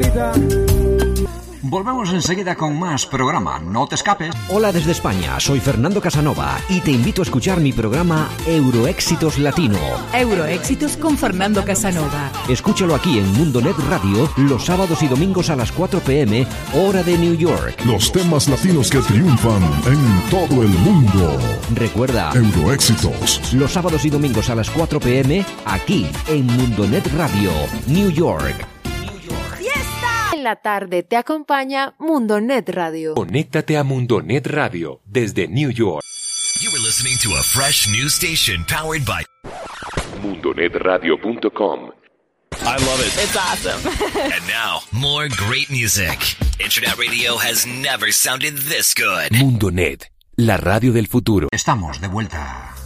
vida. Volvemos enseguida con más programa, no te escapes. Hola desde España, soy Fernando Casanova y te invito a escuchar mi programa Euroéxitos Latino. Euroéxitos con Fernando Casanova. Escúchalo aquí en Mundonet Radio los sábados y domingos a las 4 p.m, hora de New York. Los temas latinos que triunfan en todo el mundo. Recuerda, Euroéxitos. los sábados y domingos a las 4 p.m, aquí en Mundonet Radio, New York. En la tarde te acompaña Mundonet Radio. Conéctate a Mundonet Radio desde New York. You were listening to a fresh new station powered by mundonetradio.com. I love it. It's awesome. And now, more great music. Internet radio has never sounded this good. Mundonet, la radio del futuro. Estamos de vuelta.